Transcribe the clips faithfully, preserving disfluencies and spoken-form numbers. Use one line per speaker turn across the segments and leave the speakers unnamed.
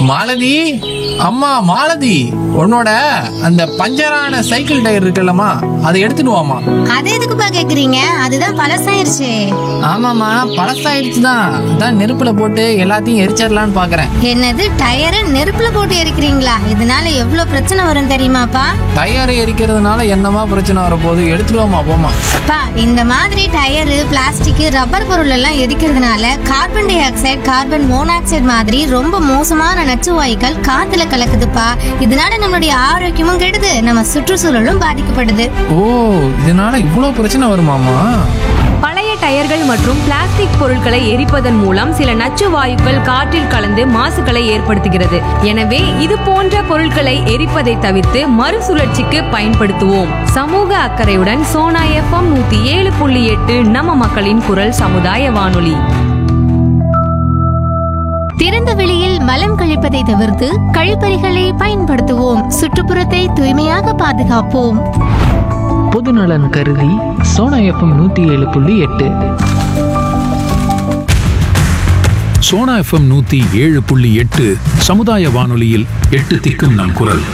மாலதி, அம்மா மாலதி, உன்னோட அந்த பஞ்சரான சைக்கிள் டயர் இருக்குல்லம்மா, அதை எடுத்துட்டு வாமா.
அது எதுக்குப்பா கேக்குறீங்க? அதுதான் பழசாயிருச்சு.
ஆமாம்மா, பழசாயிடுச்சு தான். அதான் நெருப்புல போட்டு எல்லாத்தையும் எரிச்சிடலான்னு பாக்குறேன்.
என்னது, டயரை நெருப்புல போட்டு எரிக்கிறீங்களா? இதனால எவ்வளவு பிரச்சனை வரும் தெரியுமாப்பா?
டயரை எரிக்கிறதுனால என்னமா பிரச்சனை வரப்போகுது? எடுத்துட்டு வாமா, போமா.
பா, இந்த மாதிரி டயரு, பிளாஸ்டிக், ரப்பர் பொருள் எல்லாம் எரிக்கிறதுனால carbon di oxide, carbon monoxide மாதிரி ரொம்ப மோசமான நச்சு வாயுக்கள் காத்துல கலக்குதுப்பா. இதனால நம்மளுடைய ஆரோக்கியமும் கெடுது, நம்ம சுற்றுச்சூழலும் பாதிக்கப்படுது.
ஓ, இதனால இவ்வளோ பிரச்சனை வருமாமா?
பழைய டயர்கள் மற்றும் பிளாஸ்டிக் பொருட்களை எரிப்பதன் மூலம் சில நச்சு வாயுக்கள் காற்றில் கலந்து மாசுகளை ஏற்படுத்துகிறது. எனவே இது போன்ற பொருட்களை எரிப்பதை தவிர்த்து மறுசுழற்சிக்கு பயன்படுத்துவோம். சமூக அக்கறையுடன் சோனா எஃப்எம் நூத்தி ஏழு புள்ளி எட்டு நம்ம மக்களின் குரல் சமுதாய வானொலி.
திறந்த வெளியில் மலம் கழிப்பதை தவிர்த்து கழிப்பறைகளை பயன்படுத்துவோம். சுற்றுப்புறத்தை தூய்மையாக பாதுகாப்போம்.
பொதுநலன் கருதி சோனா எஃப்எம் நூற்றி ஏழு புள்ளி எட்டு.
சோனா எஃப்எம் நூத்தி ஏழு புள்ளி எட்டு சமுதாய வானொலியில் எட்டு திக்கும் நம் குரல்.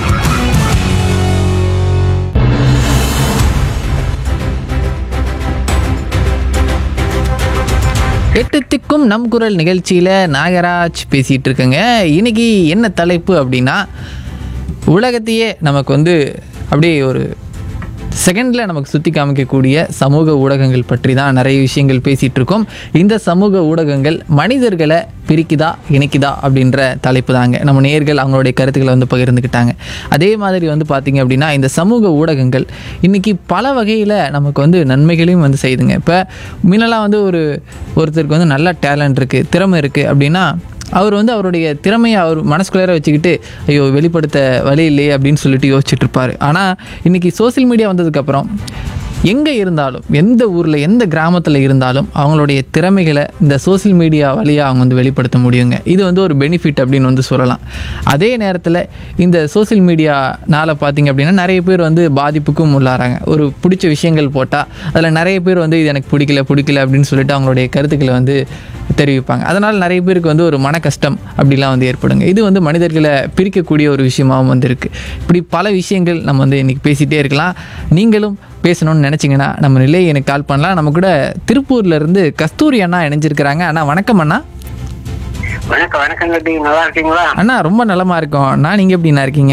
எட்டு திக்கும் நம் குரல் நிகழ்ச்சியில் நாகராஜ் பேசிகிட்டு இருக்கேங்க. இன்னைக்கு என்ன தலைப்பு அப்படின்னா, உலகத்தையே நமக்கு வந்து அப்படியே ஒரு செகண்டில் நமக்கு சுற்றி காமிக்கக்கூடிய சமூக ஊடகங்கள் பற்றி தான் நிறைய விஷயங்கள் பேசிகிட்டு இருக்கோம். இந்த சமூக ஊடகங்கள் மனிதர்களை பிரிக்குதா இணைக்குதா அப்படின்ற தலைப்பு தாங்க. நம்ம நேயர்கள் அவங்களுடைய கருத்துக்களை வந்து பகிர்ந்துக்கிட்டாங்க. அதே மாதிரி வந்து பார்த்திங்க அப்படின்னா, இந்த சமூக ஊடகங்கள் இன்றைக்கி பல வகையில் நமக்கு வந்து நன்மைகளையும் வந்து செய்யுதுங்க. இப்போ முன்னெல்லாம் வந்து ஒரு ஒருத்தருக்கு வந்து நல்ல டேலண்ட் இருக்குது, திறமை இருக்குது அப்படின்னா அவர் வந்து அவருடைய திறமையை அவர் மனசுக்குள்ளார வச்சுக்கிட்டு ஐயோ வெளிப்படுத்த வழி இல்லையே அப்படின்னு சொல்லிட்டு யோசிச்சுட்டு இருப்பார். ஆனால் இன்றைக்கி சோசியல் மீடியா வந்ததுக்கப்புறம் எங்கே இருந்தாலும், எந்த ஊரில் எந்த கிராமத்தில் இருந்தாலும் அவங்களுடைய திறமைகளை இந்த சோசியல் மீடியா வழியாக அவங்க வந்து வெளிப்படுத்த முடியுங்க. இது வந்து ஒரு பெனிஃபிட் அப்படின்னு வந்து சொல்லலாம். அதே நேரத்தில் இந்த சோசியல் மீடியானால் பார்த்திங்க அப்படின்னா நிறைய பேர் வந்து பாதிப்புக்கும் உள்ளாராங்க. ஒரு பிடிச்ச விஷயங்கள் போட்டால் அதில் நிறைய பேர் வந்து இது எனக்கு பிடிக்கல பிடிக்கல அப்படின்னு சொல்லிட்டு அவங்களுடைய கருத்துக்களை வந்து தெரிவிப்பாங்க. அதனால் நிறைய பேருக்கு வந்து ஒரு மன கஷ்டம் அப்படிலாம் வந்து ஏற்படுங்க. இது வந்து மனிதர்களை பிரிக்கக்கூடிய ஒரு விஷயமாகவும் வந்து இருக்குது. இப்படி பல விஷயங்கள் நம்ம வந்து இன்றைக்கி பேசிகிட்டே இருக்கலாம். நீங்களும் பேசணும்னு நினச்சிங்கன்னா நம்ம நிலையை எனக்கு கால் பண்ணலாம். நம்ம கூட திருப்பூர்லேருந்து கஸ்தூரி அண்ணா இணைஞ்சிருக்கிறாங்க. அண்ணா வணக்கம். அண்ணா
வணக்கம். வணக்கம். நல்லா இருக்கீங்களா
அண்ணா? ரொம்ப நலமா இருக்கோம் அண்ணா. நீங்கள் எப்படிண்ணா இருக்கீங்க?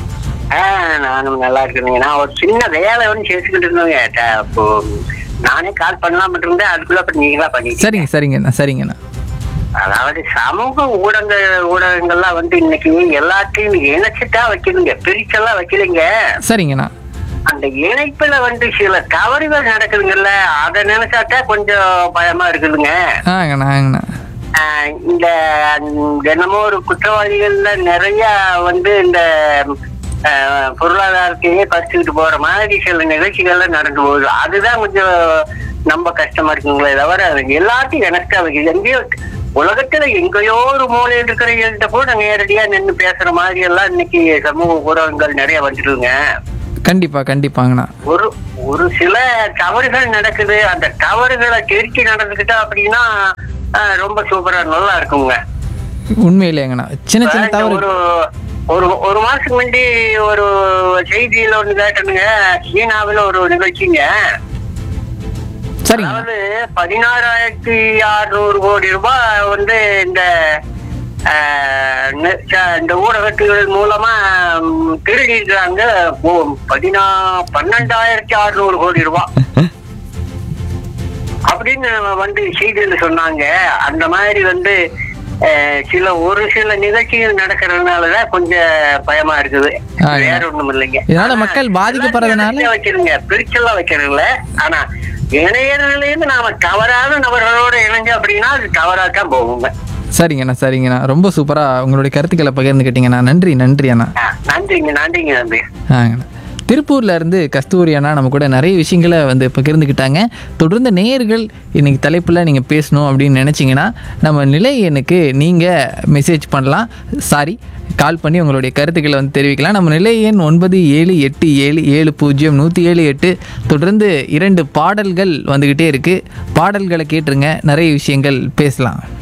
நானும் நல்லா இருக்கேங்க. நான் ஒரு சின்ன வேலை வந்து சேர்த்துக்கிட்டு இருந்தேங்க. அப்போ நானே கால் பண்ணலாம் இருந்தேன், அதுக்குள்ள நீங்களா பண்ணிட்டீங்க.
சரிங்க சரிங்கண்ணா சரிங்கண்ணா.
அதாவது சமூக ஊடகங்கள் ஊடகங்கள்லாம் வந்து இன்னைக்கு எல்லாத்தையும் இணைச்சுட்டா வைக்கணுங்க, பிரிச்செல்லாம் வைக்கலைங்க.
சரிங்கண்ணா.
அந்த இணைப்புல வந்து சில தவறுகள் நடக்குதுங்கல்ல, அதை நினைச்சாட்டா கொஞ்சம் பயமா இருக்குதுங்க.
ஆங்கண்ணா ஆங்கண்ணா.
இந்த தினமும் ஒரு குற்றவாளிகள்ல நிறைய வந்து இந்த பொருளாதாரத்தையே பறிச்சுக்கிட்டு போற மாதிரி சில நிகழ்ச்சிகள்ல நடந்து போகுது. அதுதான் கொஞ்சம் ரொம்ப கஷ்டமா இருக்குங்களே தவிர எல்லாத்தையும் எனக்கு எங்கேயோ உலகத்துல எங்கேயோ ஒரு மூலையில் இருக்கிறவங்கள்ட்ட கூட நேரடியா நின்று பேசுற மாதிரி எல்லாம் இன்னைக்கு சமூக ஊடகங்கள் நிறைய வந்துடுங்க.
கண்டிப்பா கண்டிப்பாங்கண்ணா.
ஒரு ஒரு சில தவறுகள் நடக்குது, அந்த தவறுகளை திருச்சி நடந்துக்கிட்டா அப்படின்னா ரொம்ப சூப்பரா நல்லா இருக்குங்க.
உண்மையிலேங்கண்ணா. சின்ன சின்ன தவறு.
ஒரு ஒரு ஒரு மாசத்துக்கு முன்னாடி ஒரு செய்தியில ஒண்ணு கேட்டனுங்க. சீனாவில ஒரு நிகழ்ச்சிங்க. அதாவது பதினாறாயிரத்தி அறுநூறு கோடி ரூபாய் வந்து இந்த இந்த ஊடகத்துகள் மூலமா திருடி இருக்காங்க. பதினா பன்னெண்டாயிரத்தி அறுநூறு கோடி ரூபாய் அப்படின்னு வந்து செய்தியில சொன்னாங்க. அந்த மாதிரி வந்து சில ஒரு சில நிகழ்ச்சிகள் நடக்கிறதுனாலதான் கொஞ்சம் பயமா இருக்குது. வேற ஒண்ணும் இல்லைங்க.
இதனால மக்கள் பாதிக்கப்படுறதுனால
வைக்கிறீங்க, பிரிச்செல்லாம் வைக்கிறீங்கள. ஆனா இணையர்களிலிருந்து நாம தவறான நபர்களோட இணைஞ்சோம் அப்படின்னா அது தவறாதான் போகுங்க.
சரிங்கண்ணா சரிங்கண்ணா. ரொம்ப சூப்பரா உங்களுடைய கருத்துக்களை பகிர்ந்துக்கிட்டீங்கண்ணா. நன்றி நன்றி அண்ணா.
நன்றிங்க நன்றிங்க நன்றி.
ஆங்கண்ணா. திருப்பூர்ல இருந்து கஸ்தூரி அண்ணா நம்ம கூட நிறைய விஷயங்களை வந்து பகிர்ந்துக்கிட்டாங்க. தொடர்ந்து நேயர்கள் இன்னைக்கு தலைப்பில் நீங்கள் பேசணும் அப்படின்னு நினச்சிங்கன்னா நம்ம நிலை எண்ணுக்கு நீங்கள் மெசேஜ் பண்ணலாம். சாரி கால் பண்ணி உங்களுடைய கருத்துக்களை வந்து தெரிவிக்கலாம். நம்ம நிலை எண் ஒன்பது ஏழு எட்டு ஏழு ஏழு பூஜ்ஜியம் நூற்றி ஏழு எட்டு. தொடர்ந்து இரண்டு பாடல்கள் வந்துக்கிட்டே இருக்குது. பாடல்களை கேட்டுருங்க, நிறைய விஷயங்கள் பேசலாம்.